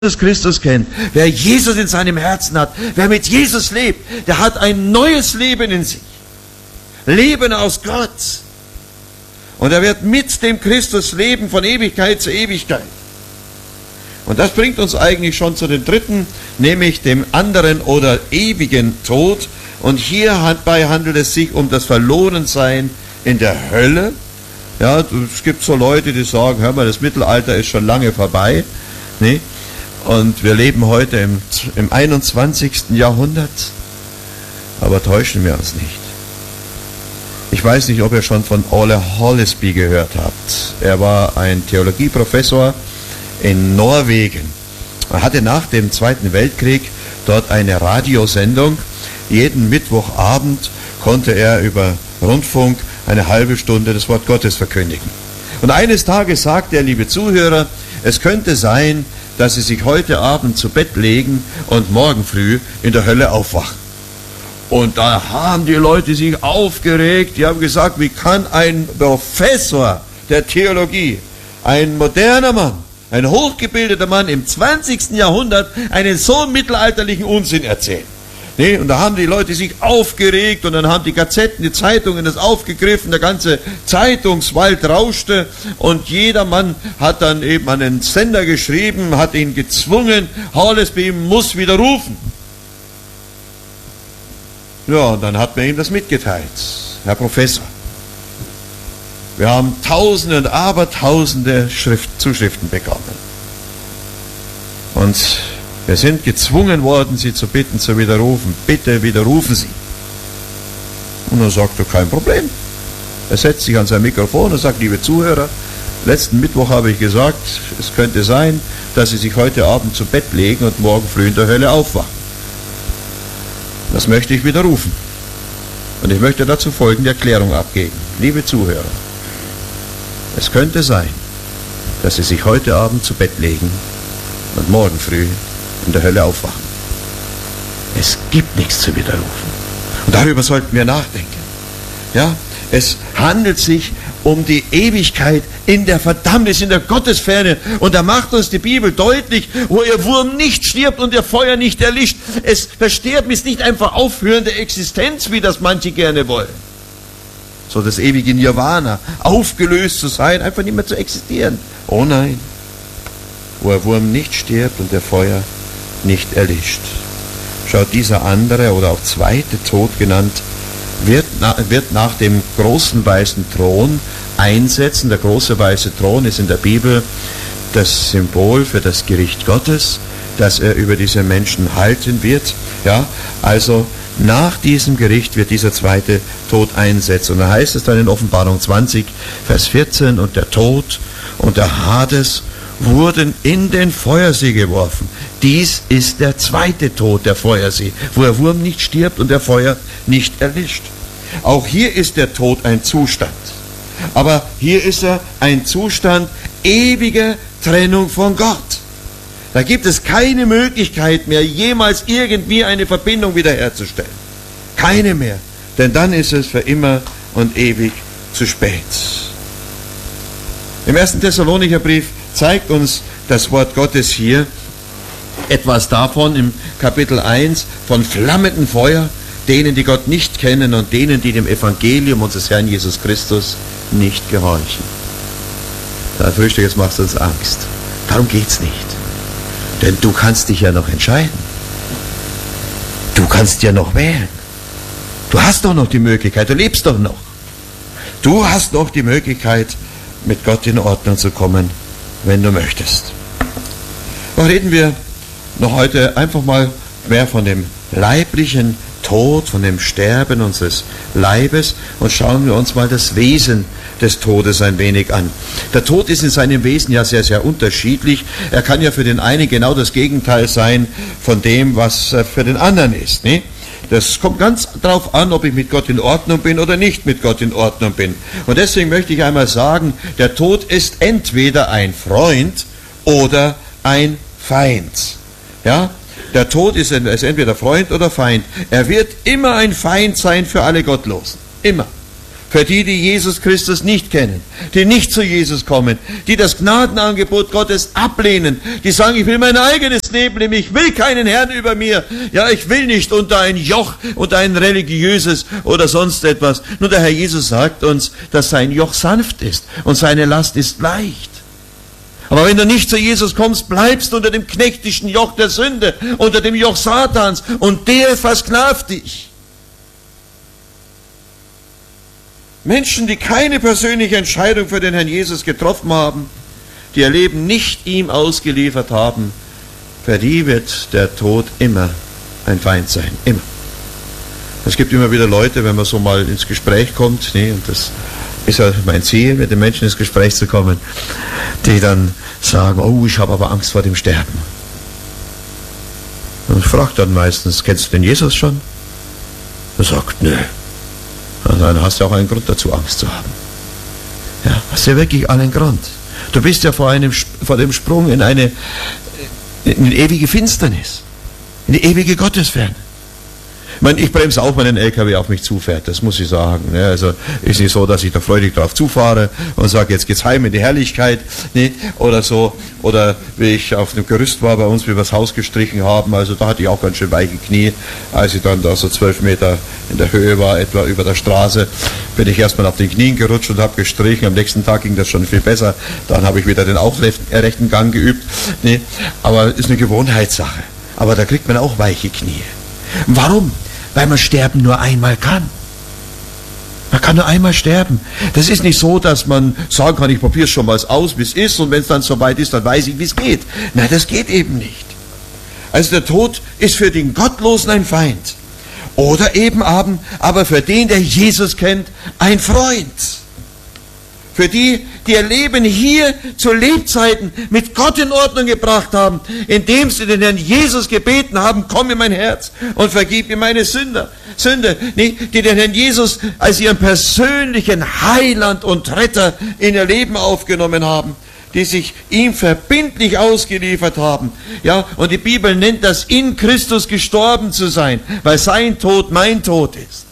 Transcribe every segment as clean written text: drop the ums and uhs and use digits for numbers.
Jesus Christus kennt, wer Jesus in seinem Herzen hat, wer mit Jesus lebt, der hat ein neues Leben in sich. Leben aus Gott. Und er wird mit dem Christus leben von Ewigkeit zu Ewigkeit. Und das bringt uns eigentlich schon zu dem dritten, nämlich dem anderen oder ewigen Tod. Und hierbei handelt es sich um das Verlorensein in der Hölle. Ja, es gibt so Leute, die sagen, hör mal, das Mittelalter ist schon lange vorbei. Nee? Und wir leben heute im 21. Jahrhundert, aber täuschen wir uns nicht. Ich weiß nicht, ob ihr schon von Ole Hallesby gehört habt. Er war ein Theologieprofessor in Norwegen. Er hatte nach dem Zweiten Weltkrieg dort eine Radiosendung. Jeden Mittwochabend konnte er über Rundfunk eine halbe Stunde das Wort Gottes verkündigen. Und eines Tages sagte er, liebe Zuhörer, es könnte sein, dass Sie sich heute Abend zu Bett legen und morgen früh in der Hölle aufwachen. Und da haben die Leute sich aufgeregt, die haben gesagt, wie kann ein Professor der Theologie, ein moderner Mann, ein hochgebildeter Mann im 20. Jahrhundert einen so mittelalterlichen Unsinn erzählen? Nee, und da haben die Leute sich aufgeregt und dann haben die Gazetten, die Zeitungen das aufgegriffen, der ganze Zeitungswald rauschte und jeder Mann hat dann eben an den Sender geschrieben, hat ihn gezwungen, Hallesby muss widerrufen. Ja, und dann hat man ihm das mitgeteilt, Herr Professor. Wir haben Tausende und Abertausende Zuschriften bekommen. Und wir sind gezwungen worden, Sie zu bitten, zu widerrufen. Bitte widerrufen Sie. Und dann sagt er, kein Problem. Er setzt sich an sein Mikrofon und sagt, liebe Zuhörer, letzten Mittwoch habe ich gesagt, es könnte sein, dass Sie sich heute Abend zu Bett legen und morgen früh in der Hölle aufwachen. Das möchte ich widerrufen. Und ich möchte dazu folgende Erklärung abgeben. Liebe Zuhörer, es könnte sein, dass Sie sich heute Abend zu Bett legen und morgen früh in der Hölle aufwachen. Es gibt nichts zu widerrufen. Und darüber sollten wir nachdenken. Ja, es handelt sich um die Ewigkeit in der Verdammnis, in der Gottesferne. Und da macht uns die Bibel deutlich, wo ihr Wurm nicht stirbt und ihr Feuer nicht erlischt. Das Sterben ist nicht einfach aufhörende Existenz, wie das manche gerne wollen. So das ewige Nirvana, aufgelöst zu sein, einfach nicht mehr zu existieren. Oh nein, wo der Wurm nicht stirbt und der Feuer nicht erlischt. Schaut, dieser andere oder auch zweite Tod genannt, wird nach dem großen weißen Thron einsetzen. Der große weiße Thron ist in der Bibel das Symbol für das Gericht Gottes, das er über diese Menschen halten wird. Ja, also nach diesem Gericht wird dieser zweite Tod einsetzen. Und da heißt es dann in Offenbarung 20, Vers 14, und der Tod und der Hades wurden in den Feuersee geworfen. Dies ist der zweite Tod, der Feuersee, wo der Wurm nicht stirbt und der Feuer nicht erlischt. Auch hier ist der Tod ein Zustand. Aber hier ist er ein Zustand ewiger Trennung von Gott. Da gibt es keine Möglichkeit mehr, jemals irgendwie eine Verbindung wiederherzustellen. Keine mehr. Denn dann ist es für immer und ewig zu spät. Im 1. Thessalonicher Brief zeigt uns das Wort Gottes hier etwas davon im Kapitel 1 von flammendem Feuer, denen, die Gott nicht kennen und denen, die dem Evangelium unseres Herrn Jesus Christus nicht gehorchen. Da Frühstück, jetzt machst du uns Angst. Darum geht's nicht. Denn du kannst dich ja noch entscheiden. Du kannst ja noch wählen. Du hast doch noch die Möglichkeit, du lebst doch noch. Du hast noch die Möglichkeit, mit Gott in Ordnung zu kommen, wenn du möchtest. Doch reden wir noch heute einfach mal mehr von dem leiblichen Tod, von dem Sterben unseres Leibes und schauen wir uns mal das Wesen des Todes ein wenig an. Der Tod ist in seinem Wesen ja sehr, sehr unterschiedlich. Er kann ja für den einen genau das Gegenteil sein von dem, was für den anderen ist. Ne? Das kommt ganz darauf an, ob ich mit Gott in Ordnung bin oder nicht mit Gott in Ordnung bin. Und deswegen möchte ich einmal sagen, der Tod ist entweder ein Freund oder ein Feind. Ja? Der Tod ist entweder Freund oder Feind. Er wird immer ein Feind sein für alle Gottlosen. Immer. Für die, die Jesus Christus nicht kennen, die nicht zu Jesus kommen, die das Gnadenangebot Gottes ablehnen, die sagen, ich will mein eigenes Leben leben, ich will keinen Herrn über mir, ja, ich will nicht unter ein Joch, unter ein religiöses oder sonst etwas. Nur der Herr Jesus sagt uns, dass sein Joch sanft ist und seine Last ist leicht. Aber wenn du nicht zu Jesus kommst, bleibst du unter dem knechtischen Joch der Sünde, unter dem Joch Satans, und der versklavt dich. Menschen, die keine persönliche Entscheidung für den Herrn Jesus getroffen haben, die ihr Leben nicht ihm ausgeliefert haben, für die wird der Tod immer ein Feind sein. Immer. Es gibt immer wieder Leute, wenn man so mal ins Gespräch kommt, und das ist ja mein Ziel, mit den Menschen ins Gespräch zu kommen, die dann sagen, oh, ich habe aber Angst vor dem Sterben. Und ich frage dann meistens, kennst du den Jesus schon? Er sagt, nö. Dann hast du auch einen Grund dazu, Angst zu haben. Ja, hast du ja wirklich einen Grund. Du bist ja vor dem Sprung in eine ewige Finsternis, in die ewige Gottesferne. Ich meine, ich bremse auch, wenn ein LKW auf mich zufährt, das muss ich sagen. Also ist nicht so, dass ich da freudig drauf zufahre und sage, jetzt geht's heim in die Herrlichkeit, oder so. Oder wie ich auf dem Gerüst war bei uns, wie wir das Haus gestrichen haben, also da hatte ich auch ganz schön weiche Knie, als ich dann da so 12 Meter in der Höhe war, etwa über der Straße, bin ich erstmal auf den Knien gerutscht und habe gestrichen. Am nächsten Tag ging das schon viel besser, dann habe ich wieder den aufrechten Gang geübt. Aber ist eine Gewohnheitssache. Aber da kriegt man auch weiche Knie. Warum? Weil man sterben nur einmal kann. Man kann nur einmal sterben. Das ist nicht so, dass man sagen kann, ich probiere es schon mal aus, wie es ist, und wenn es dann soweit ist, dann weiß ich, wie es geht. Nein, das geht eben nicht. Also der Tod ist für den Gottlosen ein Feind. Oder eben aber für den, der Jesus kennt, ein Freund. Für die, die ihr Leben hier zu Lebzeiten mit Gott in Ordnung gebracht haben, indem sie den Herrn Jesus gebeten haben, komm in mein Herz und vergib mir meine Sünde, die den Herrn Jesus als ihren persönlichen Heiland und Retter in ihr Leben aufgenommen haben, die sich ihm verbindlich ausgeliefert haben. Ja, und die Bibel nennt das, in Christus gestorben zu sein, weil sein Tod mein Tod ist.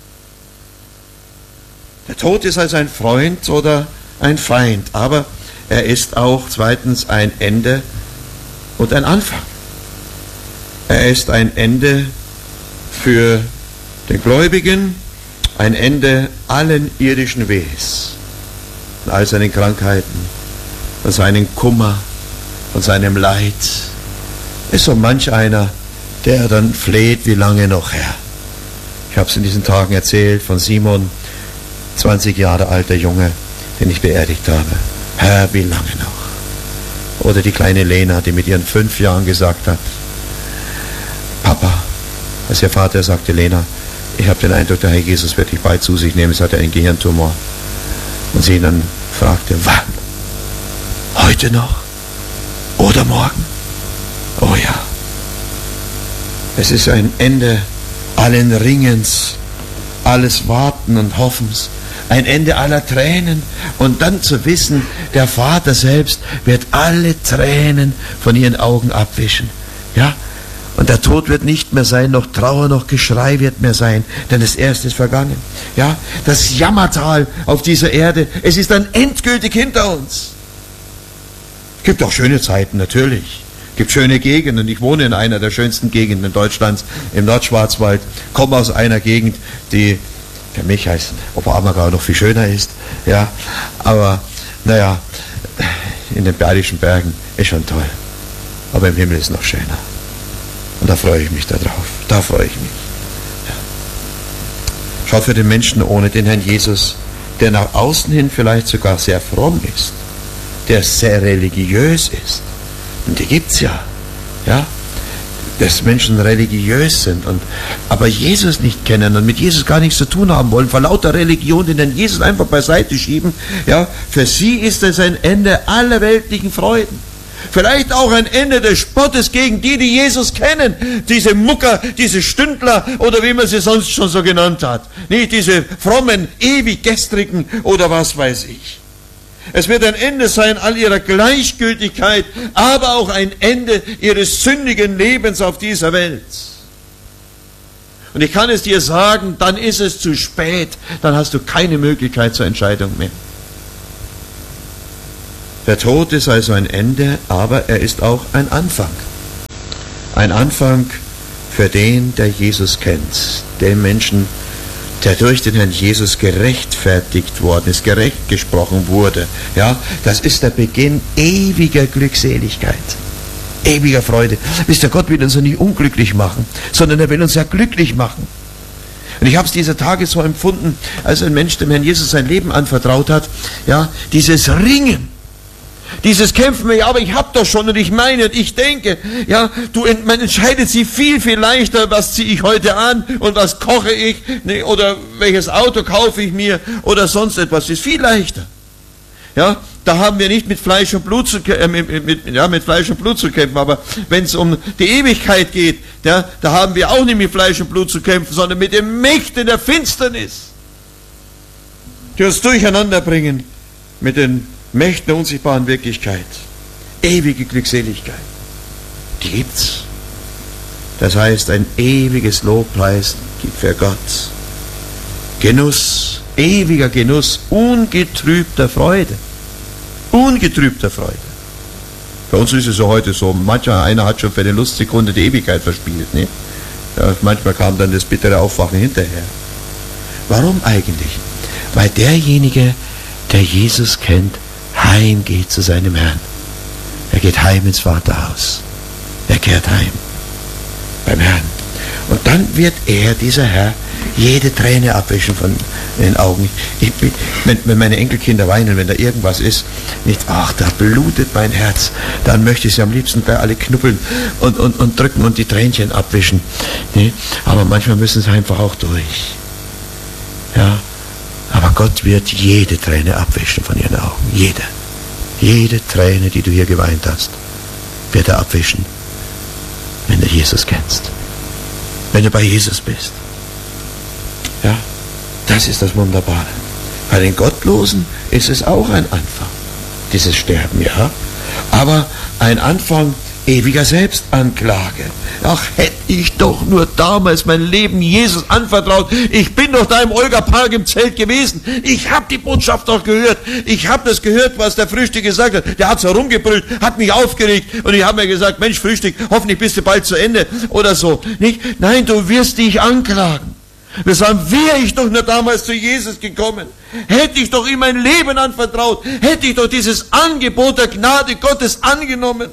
Der Tod ist also ein Freund oder ein Feind, aber er ist auch zweitens ein Ende und ein Anfang. Er ist ein Ende für den Gläubigen, ein Ende allen irdischen Wehs, von all seinen Krankheiten, von seinem Kummer, von seinem Leid. Ist so manch einer, der dann fleht, wie lange noch, Herr? Ich habe es in diesen Tagen erzählt von Simon, 20 Jahre alter Junge, den ich beerdigt habe. Herr, wie lange noch? Oder die kleine Lena, die mit ihren 5 Jahren gesagt hat, Papa, als ihr Vater sagte, Lena, ich habe den Eindruck, der Herr Jesus wird dich bald zu sich nehmen, es hat einen Gehirntumor. Und sie dann fragte, wann? Heute noch? Oder morgen? Oh ja. Es ist ein Ende allen Ringens, alles Warten und Hoffens, ein Ende aller Tränen, und dann zu wissen, der Vater selbst wird alle Tränen von ihren Augen abwischen. Ja? Und der Tod wird nicht mehr sein, noch Trauer, noch Geschrei wird mehr sein, denn das Erste ist vergangen. Ja? Das Jammertal auf dieser Erde, es ist dann endgültig hinter uns. Es gibt auch schöne Zeiten, natürlich. Es gibt schöne Gegenden. Ich wohne in einer der schönsten Gegenden Deutschlands, im Nordschwarzwald, komme aus einer Gegend, die für mich heißt Oberammergau noch viel schöner ist, ja, aber naja, in den Bayerischen Bergen ist schon toll, aber im Himmel ist noch schöner, und da freue ich mich darauf, da freue ich mich. Ja. Schaut, für den Menschen ohne den Herrn Jesus, der nach außen hin vielleicht sogar sehr fromm ist, der sehr religiös ist, und die gibt's ja, dass Menschen religiös sind, aber Jesus nicht kennen und mit Jesus gar nichts zu tun haben wollen, vor lauter Religion den Herrn Jesus einfach beiseite schieben, ja, für sie ist es ein Ende aller weltlichen Freuden. Vielleicht auch ein Ende des Spottes gegen die, die Jesus kennen, diese Mucker, diese Stündler oder wie man sie sonst schon so genannt hat, nicht diese frommen, ewig gestrigen oder was weiß ich. Es wird ein Ende sein all ihrer Gleichgültigkeit, aber auch ein Ende ihres sündigen Lebens auf dieser Welt. Und ich kann es dir sagen, dann ist es zu spät. Dann hast du keine Möglichkeit zur Entscheidung mehr. Der Tod ist also ein Ende, aber er ist auch ein Anfang. Ein Anfang für den, der Jesus kennt. Den Menschen, der durch den Herrn Jesus gerechtfertigt worden ist, gerecht gesprochen wurde. Ja, das ist der Beginn ewiger Glückseligkeit, ewiger Freude. Wisst ihr, Gott will uns ja nicht unglücklich machen, sondern er will uns ja glücklich machen. Und ich habe es dieser Tage so empfunden, als ein Mensch dem Herrn Jesus sein Leben anvertraut hat, ja, dieses Ringen, dieses Kämpfen, ja, aber ich habe doch schon und ich meine und ich denke, ja, man entscheidet sich viel, viel leichter, was ziehe ich heute an und was koche ich, ne, oder welches Auto kaufe ich mir oder sonst etwas, ist viel leichter. Ja, da haben wir nicht mit Fleisch und Blut zu mit Fleisch und Blut zu kämpfen, aber wenn es um die Ewigkeit geht, ja, da haben wir auch nicht mit Fleisch und Blut zu kämpfen, sondern mit den Mächten der Finsternis, die uns durcheinander bringen mit den Mächten der unsichtbaren Wirklichkeit. Ewige Glückseligkeit, die gibt's. Das heißt, ein ewiges Lobpreis für Gott. Genuss, ewiger Genuss, ungetrübter Freude. Ungetrübter Freude. Bei uns ist es ja heute so, einer hat schon für eine Lustsekunde die Ewigkeit verspielt. Ne? Ja, manchmal kam dann das bittere Aufwachen hinterher. Warum eigentlich? Weil derjenige, der Jesus kennt, heimgeht zu seinem Herrn. Er geht heim ins Vaterhaus. Er kehrt heim beim Herrn. Und dann wird er, dieser Herr, jede Träne abwischen von den Augen. Wenn meine Enkelkinder weinen, wenn da irgendwas ist, nicht, ach, da blutet mein Herz, dann möchte ich sie am liebsten bei alle knuppeln und drücken und die Tränchen abwischen. Nee? Aber manchmal müssen sie einfach auch durch. Ja, aber Gott wird jede Träne abwischen von ihren Augen. Jede. Jede Träne, die du hier geweint hast, wird er abwischen, wenn du Jesus kennst. Wenn du bei Jesus bist. Ja, das ist das Wunderbare. Bei den Gottlosen ist es auch ein Anfang, dieses Sterben, ja. Aber ein Anfang ewiger Selbstanklage. Ach, hätte ich doch nur damals mein Leben Jesus anvertraut. Ich bin doch da im Olga-Park im Zelt gewesen. Ich habe die Botschaft doch gehört. Ich habe das gehört, was der Frühstück gesagt hat. Der hat so rumgebrüllt, hat mich aufgeregt und ich habe mir gesagt, Mensch, Frühstück, hoffentlich bist du bald zu Ende oder so. Nicht? Nein, du wirst dich anklagen. Wir sagen, wäre ich doch nur damals zu Jesus gekommen, hätte ich doch ihm mein Leben anvertraut, hätte ich doch dieses Angebot der Gnade Gottes angenommen.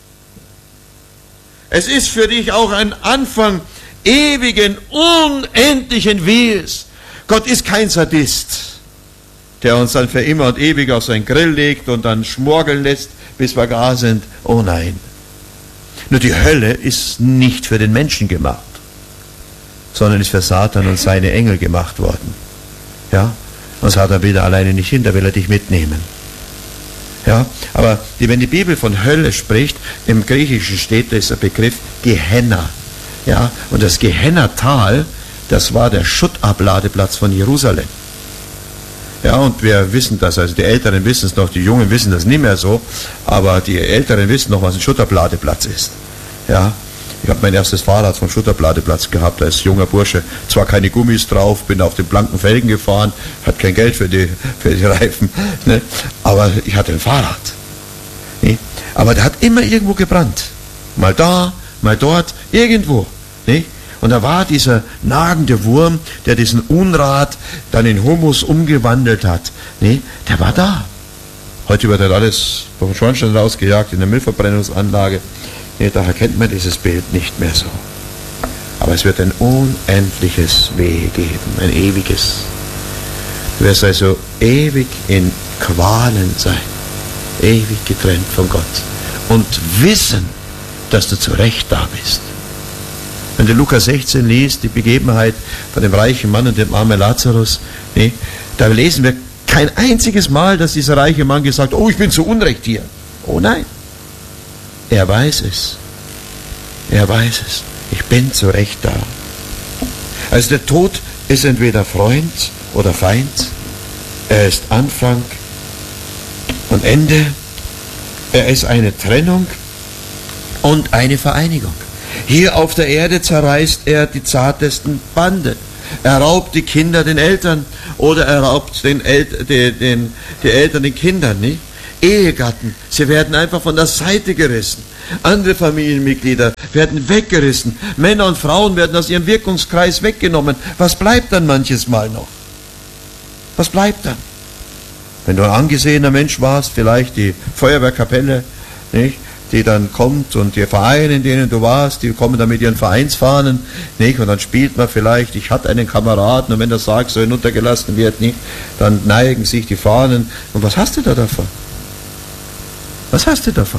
Es ist für dich auch ein Anfang ewigen, unendlichen Wehes. Gott ist kein Sadist, der uns dann für immer und ewig auf seinen Grill legt und dann schmorgeln lässt, bis wir gar sind. Oh nein. Nur die Hölle ist nicht für den Menschen gemacht, sondern ist für Satan und seine Engel gemacht worden. Ja? Und Satan will da alleine nicht hin, da will er dich mitnehmen. Ja? Aber wenn die Bibel von Hölle spricht, im Griechischen steht dieser Begriff Gehenna. Ja? Und das Gehenna-Tal, das war der Schuttabladeplatz von Jerusalem. Ja, und wir wissen das, also die Älteren wissen es noch, die Jungen wissen das nicht mehr so, aber die Älteren wissen noch, was ein Schuttabladeplatz ist. Ja? Ich habe mein erstes Fahrrad vom Schutterbladeplatz gehabt als junger Bursche. Zwar keine Gummis drauf, bin auf den blanken Felgen gefahren, hatte kein Geld für die Reifen, ne? Aber ich hatte ein Fahrrad. Ne? Aber der hat immer irgendwo gebrannt. Mal da, mal dort, irgendwo. Ne? Und da war dieser nagende Wurm, der diesen Unrat dann in Humus umgewandelt hat. Ne? Der war da. Heute wird halt alles vom Schornstein rausgejagt in der Müllverbrennungsanlage. Nee, daher kennt man dieses Bild nicht mehr so. Aber es wird ein unendliches Wehe geben, ein ewiges. Du wirst also ewig in Qualen sein, ewig getrennt von Gott und wissen, dass du zu Recht da bist. Wenn du Lukas 16 liest, die Begebenheit von dem reichen Mann und dem armen Lazarus, nee, da lesen wir kein einziges Mal, dass dieser reiche Mann gesagt hat, oh, ich bin zu Unrecht hier. Oh nein. Er weiß es. Er weiß es. Ich bin zu Recht da. Also der Tod ist entweder Freund oder Feind. Er ist Anfang und Ende. Er ist eine Trennung und eine Vereinigung. Hier auf der Erde zerreißt er die zartesten Bande. Er raubt die Kinder den Eltern oder er raubt die Eltern den Kindern, nicht? Ehegatten, sie werden einfach von der Seite gerissen. Andere Familienmitglieder werden weggerissen. Männer und Frauen werden aus ihrem Wirkungskreis weggenommen. Was bleibt dann manches Mal noch? Was bleibt dann? Wenn du ein angesehener Mensch warst, vielleicht die Feuerwehrkapelle, nicht? Die dann kommt und die Vereine, in denen du warst, die kommen dann mit ihren Vereinsfahnen, nicht? Und dann spielt man vielleicht, ich hatte einen Kameraden, und wenn der Sarg so hinuntergelassen wird, nicht? Dann neigen sich die Fahnen. Und was hast du da davon? Was hast du davon?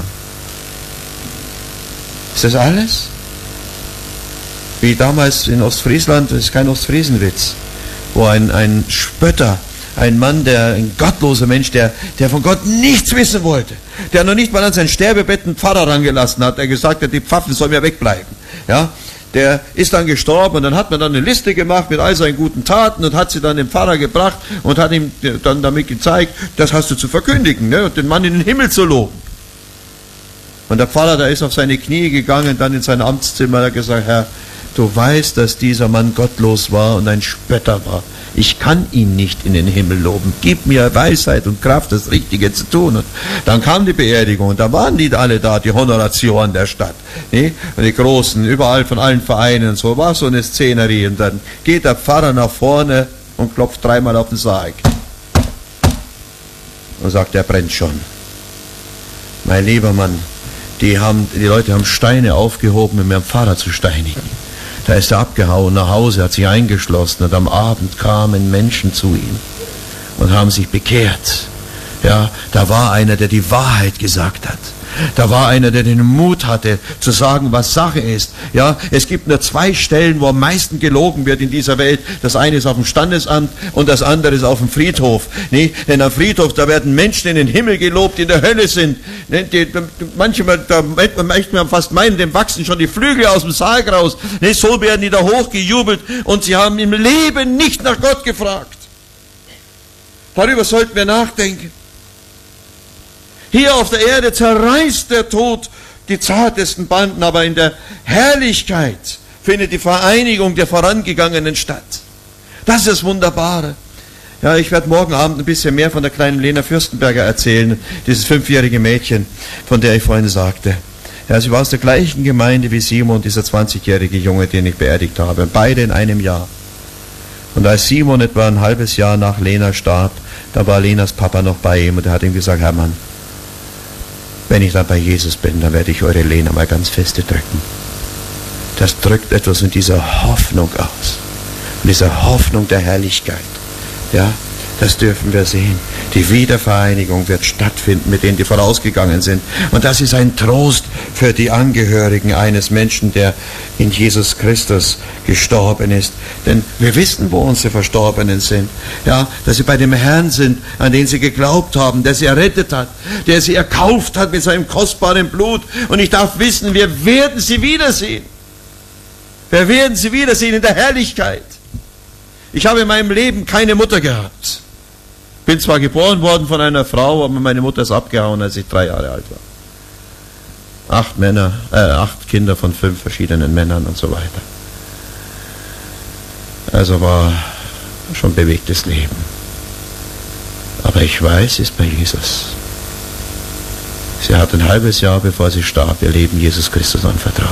Ist das alles? Wie damals in Ostfriesland, das ist kein Ostfriesenwitz, wo ein Spötter, ein Mann, ein gottloser Mensch, der von Gott nichts wissen wollte, der noch nicht mal an sein Sterbebett einen Pfarrer rangelassen hat, der gesagt hat, die Pfaffen sollen mir wegbleiben. Ja? Der ist dann gestorben und dann hat man dann eine Liste gemacht mit all seinen guten Taten und hat sie dann dem Pfarrer gebracht und hat ihm dann damit gezeigt, das hast du zu verkündigen, ne? Und den Mann in den Himmel zu loben. Und der Pfarrer, der ist auf seine Knie gegangen, dann in sein Amtszimmer, hat gesagt, Herr, du weißt, dass dieser Mann gottlos war und ein Spötter war. Ich kann ihn nicht in den Himmel loben. Gib mir Weisheit und Kraft, das Richtige zu tun. Und dann kam die Beerdigung und da waren die alle da, die Honoratioren der Stadt. Ne? Und die Großen, überall von allen Vereinen und so, war so eine Szenerie. Und dann geht der Pfarrer nach vorne und klopft dreimal auf den Sarg. Und sagt, er brennt schon. Mein lieber Mann, die Leute haben Steine aufgehoben, um ihren Pfarrer zu steinigen. Da ist er abgehauen nach Hause, hat sich eingeschlossen und am Abend kamen Menschen zu ihm und haben sich bekehrt. Ja, da war einer, der die Wahrheit gesagt hat. Da war einer, der den Mut hatte, zu sagen, was Sache ist. Ja, es gibt nur 2 Stellen, wo am meisten gelogen wird in dieser Welt. Das eine ist auf dem Standesamt und das andere ist auf dem Friedhof. Nee, denn am Friedhof, da werden Menschen in den Himmel gelobt, die in der Hölle sind. Manchmal, da möchte man fast meinen, dem wachsen schon die Flügel aus dem Sarg raus. Nee, so werden die da hochgejubelt und sie haben im Leben nicht nach Gott gefragt. Darüber sollten wir nachdenken. Hier auf der Erde zerreißt der Tod die zartesten Banden, aber in der Herrlichkeit findet die Vereinigung der Vorangegangenen statt. Das ist das Wunderbare. Ja, ich werde morgen Abend ein bisschen mehr von der kleinen Lena Fürstenberger erzählen, dieses 5-jährige Mädchen, von der ich vorhin sagte. Ja, sie war aus der gleichen Gemeinde wie Simon, dieser 20-jährige Junge, den ich beerdigt habe. Beide in einem Jahr. Und als Simon etwa ein halbes Jahr nach Lena starb, da war Lenas Papa noch bei ihm und er hat ihm gesagt, Hermann, wenn ich dann bei Jesus bin, dann werde ich eure Lena mal ganz feste drücken. Das drückt etwas in dieser Hoffnung aus. In dieser Hoffnung der Herrlichkeit. Ja, das dürfen wir sehen. Die Wiedervereinigung wird stattfinden mit denen, die vorausgegangen sind. Und das ist ein Trost für die Angehörigen eines Menschen, der in Jesus Christus gestorben ist. Denn wir wissen, wo unsere Verstorbenen sind. Ja, dass sie bei dem Herrn sind, an den sie geglaubt haben, der sie errettet hat, der sie erkauft hat mit seinem kostbaren Blut. Und ich darf wissen, wir werden sie wiedersehen. Wir werden sie wiedersehen in der Herrlichkeit. Ich habe in meinem Leben keine Mutter gehabt. Bin zwar geboren worden von einer Frau, aber meine Mutter ist abgehauen, als ich 3 Jahre alt war. 8 Kinder von 5 verschiedenen Männern und so weiter. Also war schon bewegtes Leben. Aber ich weiß, sie ist bei Jesus. Sie hat ein halbes Jahr, bevor sie starb, ihr Leben Jesus Christus anvertraut.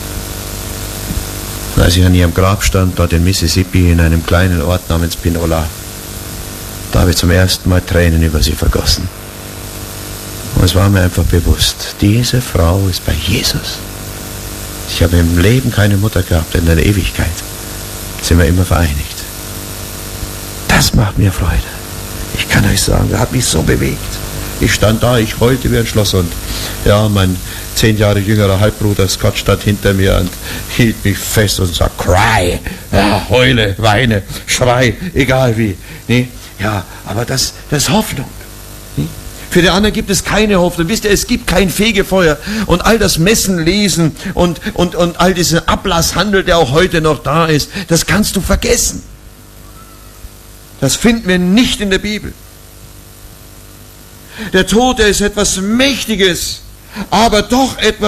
Und als ich an ihrem Grab stand, dort in Mississippi, in einem kleinen Ort namens Pinola, da habe ich zum ersten Mal Tränen über sie vergossen. Und es war mir einfach bewusst, diese Frau ist bei Jesus. Ich habe im Leben keine Mutter gehabt, in der Ewigkeit sind wir immer vereinigt. Das macht mir Freude. Ich kann euch sagen, das hat mich so bewegt. Ich stand da, ich heulte wie ein Schlosshund. Ja, mein 10 Jahre jüngerer Halbbruder Scott stand hinter mir und hielt mich fest und sagte, cry, ja, heule, weine, schrei, egal wie. Nee? Ja, aber das ist Hoffnung. Nee? Für die anderen gibt es keine Hoffnung. Wisst ihr, es gibt kein Fegefeuer. Und all das Messen, Lesen und all diesen Ablasshandel, der auch heute noch da ist, das kannst du vergessen. Das finden wir nicht in der Bibel. Der Tod, der ist etwas Mächtiges, aber doch etwas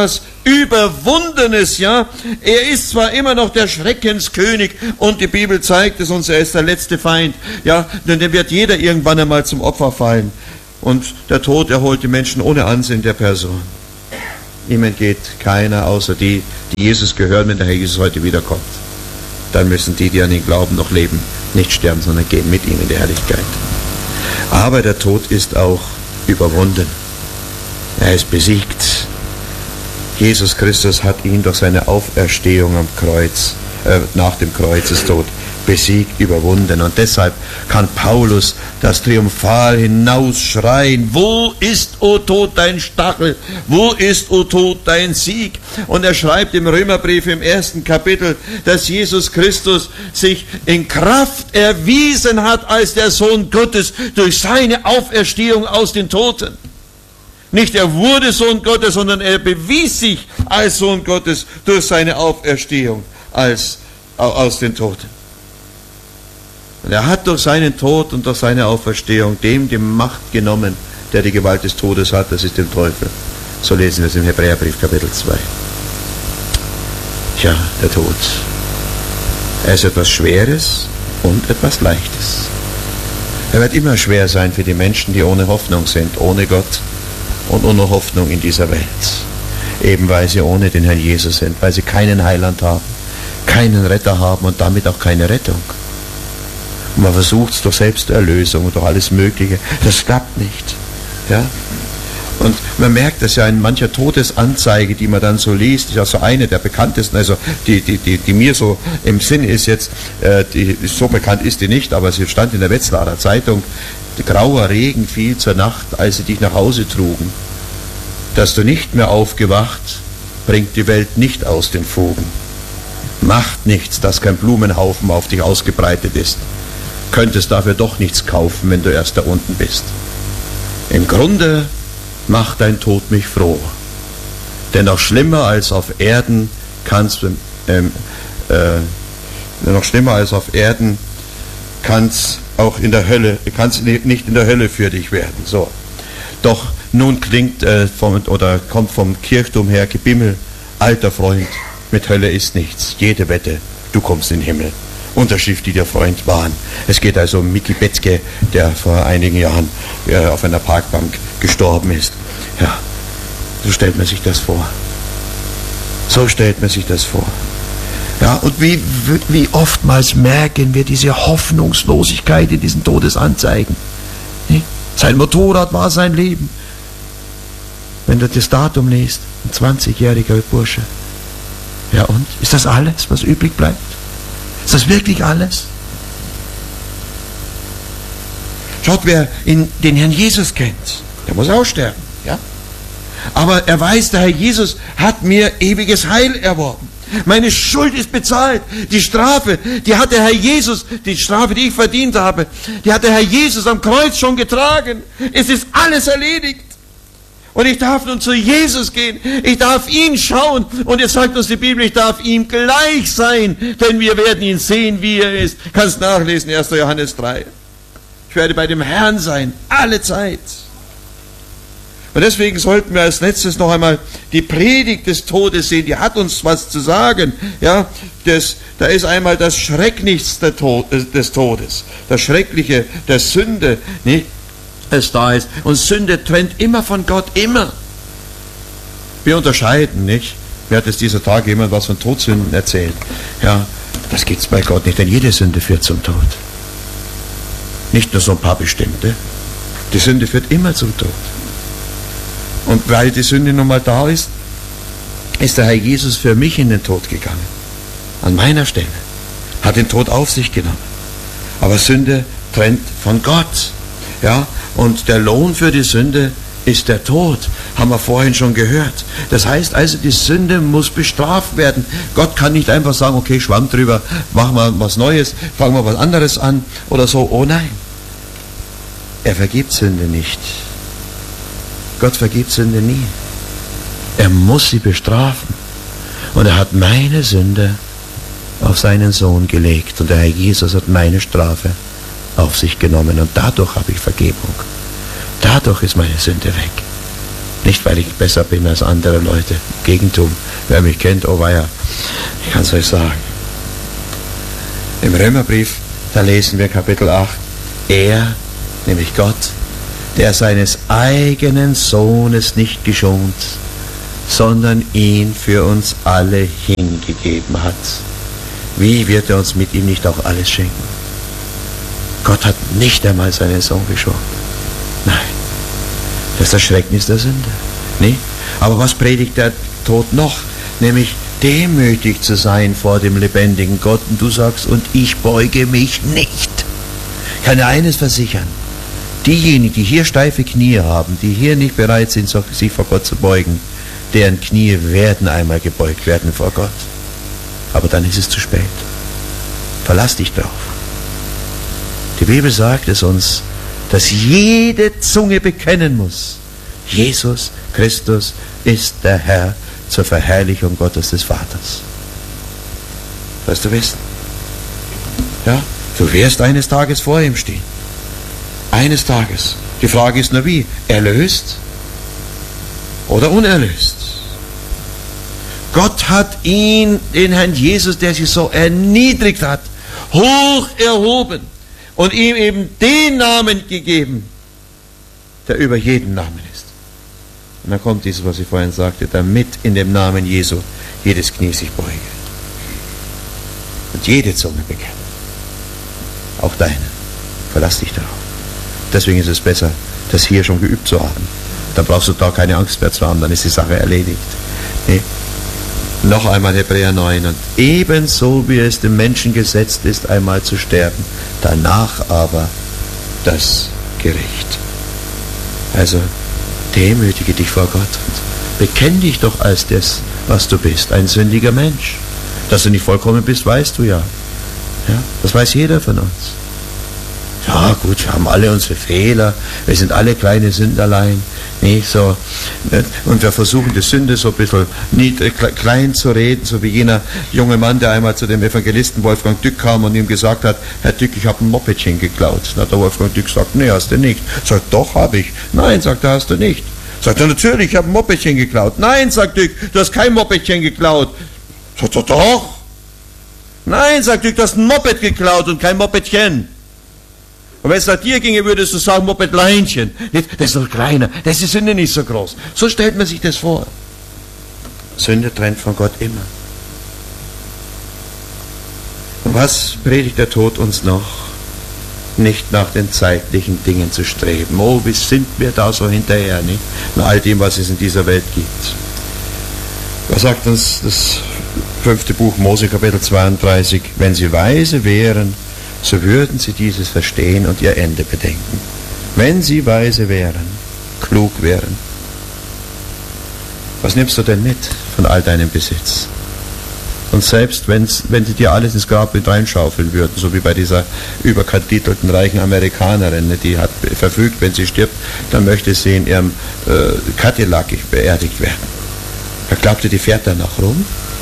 Überwundenes, ja. Er ist zwar immer noch der Schreckenskönig und die Bibel zeigt es uns, er ist der letzte Feind, ja, denn dem wird jeder irgendwann einmal zum Opfer fallen. Und der Tod erholt die Menschen ohne Ansehen der Person. Ihm entgeht keiner, außer die Jesus gehören, wenn der Herr Jesus heute wiederkommt. Dann müssen die an ihn glauben, noch leben, nicht sterben, sondern gehen mit ihm in die Herrlichkeit. Aber der Tod ist auch überwunden. Er ist besiegt. Jesus Christus hat ihn durch seine Auferstehung am Kreuz, nach dem Kreuzestod, besiegt, überwunden. Und deshalb kann Paulus das triumphal hinausschreien: Wo ist, o Tod, dein Stachel? Wo ist, o Tod, dein Sieg? Und er schreibt im Römerbrief im 1. Kapitel, dass Jesus Christus sich in Kraft erwiesen hat als der Sohn Gottes durch seine Auferstehung aus den Toten. Nicht er wurde Sohn Gottes, sondern er bewies sich als Sohn Gottes durch seine Auferstehung aus den Toten. Und er hat durch seinen Tod und durch seine Auferstehung dem die Macht genommen, der die Gewalt des Todes hat, das ist dem Teufel. So lesen wir es im Hebräerbrief Kapitel 2. Tja, der Tod. Er ist etwas Schweres und etwas Leichtes. Er wird immer schwer sein für die Menschen, die ohne Hoffnung sind, ohne Gott und ohne Hoffnung in dieser Welt. Eben weil sie ohne den Herrn Jesus sind, weil sie keinen Heiland haben, keinen Retter haben und damit auch keine Rettung. Und man versucht es durch Selbsterlösung und durch alles Mögliche. Das klappt nicht. Ja? Und man merkt das ja in mancher Todesanzeige, die man dann so liest. Ja, so eine der bekanntesten, also die mir so im Sinn ist jetzt, so bekannt ist die nicht, aber sie stand in der Wetzlarer Zeitung: Grauer Regen fiel zur Nacht, als sie dich nach Hause trugen. Dass du nicht mehr aufgewacht, bringt die Welt nicht aus den Fugen. Macht nichts, dass kein Blumenhaufen auf dich ausgebreitet ist. Könntest dafür doch nichts kaufen, wenn du erst da unten bist. Im Grunde macht dein Tod mich froh. Denn noch schlimmer als auf Erden kann's auch in der Hölle, kann's nicht in der Hölle für dich werden. So. Doch nun kommt vom Kirchturm her Gebimmel: Alter Freund, mit Hölle ist nichts. Jede Wette, du kommst in den Himmel. Unterschrift, die der Freund waren. Es geht also um Micky Betzke, der vor einigen Jahren auf einer Parkbank gestorben ist. Ja, so stellt man sich das vor. So stellt man sich das vor. Ja, und wie oftmals merken wir diese Hoffnungslosigkeit in diesen Todesanzeigen. Sein Motorrad war sein Leben. Wenn du das Datum liest, ein 20-jähriger Bursche. Ja, und? Ist das alles, was übrig bleibt? Ist das wirklich alles? Schaut, wer den Herrn Jesus kennt, der muss auch sterben. Ja? Aber er weiß, der Herr Jesus hat mir ewiges Heil erworben. Meine Schuld ist bezahlt. Die Strafe, die hat der Herr Jesus, die Strafe, die ich verdient habe, die hat der Herr Jesus am Kreuz schon getragen. Es ist alles erledigt. Und ich darf nun zu Jesus gehen, ich darf ihn schauen, und jetzt sagt uns die Bibel, ich darf ihm gleich sein, denn wir werden ihn sehen, wie er ist. Kannst nachlesen, 1. Johannes 3. Ich werde bei dem Herrn sein, alle Zeit. Und deswegen sollten wir als letztes noch einmal die Predigt des Todes sehen, die hat uns was zu sagen. Ja, da ist einmal das Schrecklichste des Todes, das Schreckliche der Sünde, nicht? Es da ist. Und Sünde trennt immer von Gott, immer. Wir unterscheiden, nicht? Mir hat es dieser Tage jemand was von Todsünden erzählt. Ja, das gibt's bei Gott nicht, denn jede Sünde führt zum Tod. Nicht nur so ein paar bestimmte. Die Sünde führt immer zum Tod. Und weil die Sünde nun mal da ist, ist der Herr Jesus für mich in den Tod gegangen. An meiner Stelle. Hat den Tod auf sich genommen. Aber Sünde trennt von Gott. Ja, und der Lohn für die Sünde ist der Tod, haben wir vorhin schon gehört. Das heißt also, die Sünde muss bestraft werden. Gott kann nicht einfach sagen, okay, Schwamm drüber, machen wir was Neues, fangen wir was anderes an oder so. Oh nein, er vergibt Sünde nicht. Gott vergibt Sünde nie. Er muss sie bestrafen. Und er hat meine Sünde auf seinen Sohn gelegt. Und der Herr Jesus hat meine Strafe auf sich genommen. Und dadurch habe ich Vergebung. Dadurch ist meine Sünde weg. Nicht, weil ich besser bin als andere Leute. Im Gegenteil, wer mich kennt, oh weia, ich kann es euch sagen. Im Römerbrief, da lesen wir Kapitel 8, er, nämlich Gott, der seines eigenen Sohnes nicht geschont, sondern ihn für uns alle hingegeben hat. Wie wird er uns mit ihm nicht auch alles schenken? Gott hat nicht einmal seinen Sohn geschont. Nein. Das ist das Schrecknis der Sünde. Nee? Aber was predigt der Tod noch? Nämlich demütig zu sein vor dem lebendigen Gott. Und du sagst, und ich beuge mich nicht. Ich kann dir eines versichern. Diejenigen, die hier steife Knie haben, die hier nicht bereit sind, sich vor Gott zu beugen, deren Knie werden einmal gebeugt werden vor Gott. Aber dann ist es zu spät. Verlass dich drauf. Die Bibel sagt es uns, dass jede Zunge bekennen muss, Jesus Christus ist der Herr zur Verherrlichung Gottes des Vaters. Weißt du wissen? Ja, du wirst eines Tages vor ihm stehen. Eines Tages. Die Frage ist nur wie? Erlöst oder unerlöst? Gott hat ihn, den Herrn Jesus, der sich so erniedrigt hat, hoch erhoben und ihm eben den Namen gegeben, der über jeden Namen ist. Und dann kommt dieses, was ich vorhin sagte, damit in dem Namen Jesu jedes Knie sich beuge. Und jede Zunge bekennt. Auch deine. Verlass dich darauf. Deswegen ist es besser, das hier schon geübt zu haben. Dann brauchst du da keine Angst mehr zu haben, dann ist die Sache erledigt. Nee. Noch einmal Hebräer 9. Und ebenso wie es dem Menschen gesetzt ist, einmal zu sterben, danach aber das Gericht. Also demütige dich vor Gott und bekenn dich doch als das, was du bist, ein sündiger Mensch. Dass du nicht vollkommen bist, weißt du ja. Ja, das weiß jeder von uns. Ja gut, wir haben alle unsere Fehler, wir sind alle kleine Sünderlein. Nicht so. Und wir versuchen die Sünde so ein bisschen klein zu reden, so wie jener junge Mann, der einmal zu dem Evangelisten Wolfgang Dück kam und ihm gesagt hat, Herr Dück, ich habe ein Mopedchen geklaut. Dann hat der Wolfgang Dück gesagt, nee, hast du nicht. Sagt, doch, habe ich. Nein, sagt er, hast du nicht. Sagt er, natürlich, ich habe ein Mopedchen geklaut. Nein, sagt Dück, du hast kein Mopedchen geklaut. Sagt er, doch. Nein, sagt Dück, du hast ein Moped geklaut und kein Mopedchen. Und wenn es nach dir ginge, würdest du sagen, Mopedleinchen. Das ist noch kleiner, das ist die Sünde nicht so groß. So stellt man sich das vor. Sünde trennt von Gott immer. Und was predigt der Tod uns noch? Nicht nach den zeitlichen Dingen zu streben. Oh, wie sind wir da so hinterher, nicht? Nach all dem, was es in dieser Welt gibt. Was sagt uns das 5. Buch Mose, Kapitel 32? Wenn sie weise wären, so würden sie dieses verstehen und ihr Ende bedenken. Wenn sie weise wären, klug wären. Was nimmst du denn mit von all deinem Besitz? Und selbst wenn sie dir alles ins Grab mit reinschaufeln würden, so wie bei dieser überkatitelten reichen Amerikanerin, die hat verfügt, wenn sie stirbt, dann möchte sie in ihrem Cadillac beerdigt werden. Wer glaubte, die fährt da noch rum?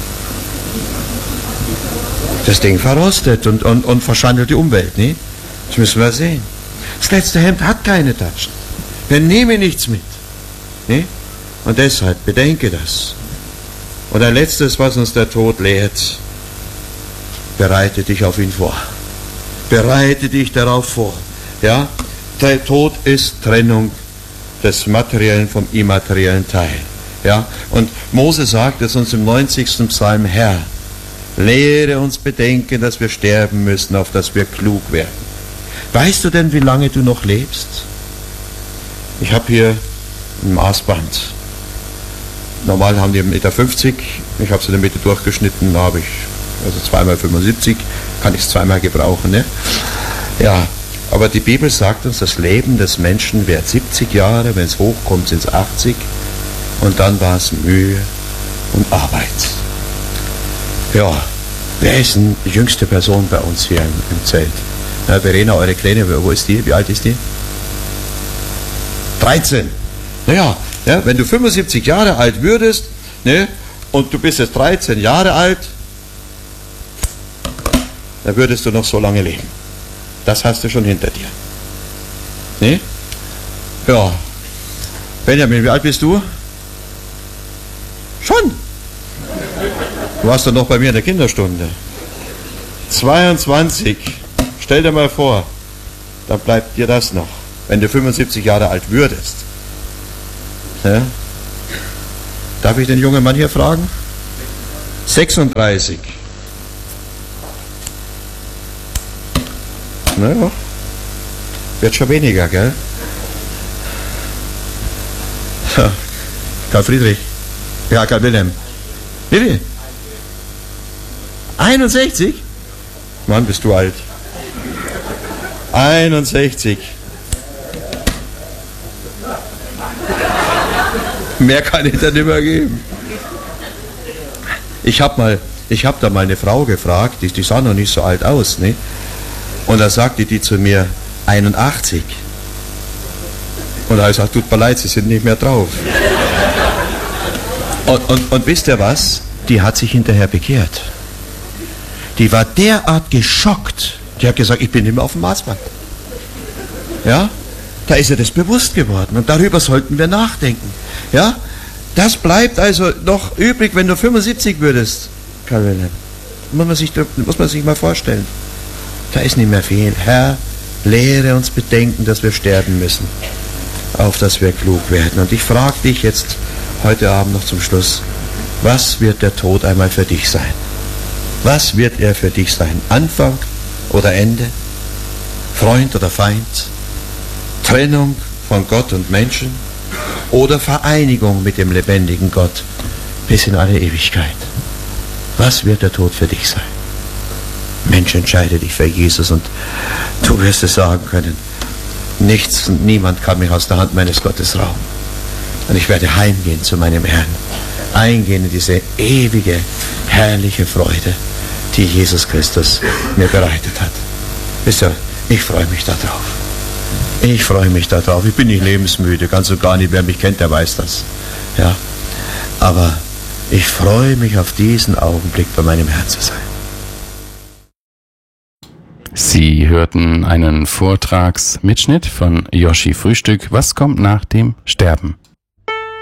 Das Ding verrostet und verschandelt die Umwelt, nicht? Das müssen wir sehen. Das letzte Hemd hat keine Taschen. Wir nehmen nichts mit. Nicht? Und deshalb bedenke das. Und ein letztes, was uns der Tod lehrt, bereite dich auf ihn vor. Bereite dich darauf vor. Ja? Der Tod ist Trennung des materiellen vom immateriellen Teil. Ja? Und Mose sagt es uns im 90. Psalm, Herr, lehre uns bedenken, dass wir sterben müssen, auf dass wir klug werden. Weißt du denn, wie lange du noch lebst? Ich habe hier ein Maßband. Normal haben die 1,50 Meter. Ich habe es in der Mitte durchgeschnitten, da habe ich also 2x75, kann ich es zweimal gebrauchen. Ne? Ja, aber die Bibel sagt uns, das Leben des Menschen währt 70 Jahre, wenn es hochkommt, sind es 80 und dann war es Mühe und Arbeit. Ja, wer ist denn die jüngste Person bei uns hier im Zelt? Na, Verena, eure Kleine, wo ist die? Wie alt ist die? 13. Naja, ja, wenn du 75 Jahre alt würdest, ne, und du bist jetzt 13 Jahre alt, dann würdest du noch so lange leben. Das hast du schon hinter dir. Ne? Ja. Benjamin, wie alt bist du? Schon? Du warst doch noch bei mir in der Kinderstunde. 22. Stell dir mal vor, dann bleibt dir das noch, wenn du 75 Jahre alt würdest. Ja? Darf ich den jungen Mann hier fragen? 36. Naja, wird schon weniger, gell? Ja. Karl Friedrich. Ja, Karl Wilhelm. Wie viel? 61? Mann, bist du alt. 61. Mehr kann ich dann nicht mehr geben. Ich hab da mal eine Frau gefragt, die sah noch nicht so alt aus, ne? Und da sagte die zu mir, 81. Und da habe ich gesagt, tut mir leid, Sie sind nicht mehr drauf. Und wisst ihr was? Die hat sich hinterher bekehrt. Die war derart geschockt. Die hat gesagt, ich bin nicht mehr auf dem Marsband. Ja? Da ist ihr das bewusst geworden. Und darüber sollten wir nachdenken. Ja? Das bleibt also noch übrig, wenn du 75 würdest, Karl Wilhelm. Muss man sich mal vorstellen. Da ist nicht mehr viel. Herr, lehre uns bedenken, dass wir sterben müssen, auf dass wir klug werden. Und ich frage dich jetzt heute Abend noch zum Schluss, was wird der Tod einmal für dich sein? Was wird er für dich sein? Anfang oder Ende? Freund oder Feind? Trennung von Gott und Menschen? Oder Vereinigung mit dem lebendigen Gott bis in alle Ewigkeit? Was wird der Tod für dich sein? Mensch, entscheide dich für Jesus und du wirst es sagen können, nichts und niemand kann mich aus der Hand meines Gottes rauben. Und ich werde heimgehen zu meinem Herrn, eingehen in diese ewige, herrliche Freude, die Jesus Christus mir bereitet hat. Wisst ihr, ich freue mich darauf. Ich freue mich darauf. Ich bin nicht lebensmüde, ganz und gar nicht. Wer mich kennt, der weiß das. Ja, aber ich freue mich auf diesen Augenblick bei meinem Herrn zu sein. Sie hörten einen Vortragsmitschnitt von Joschi Frühstück. Was kommt nach dem Sterben?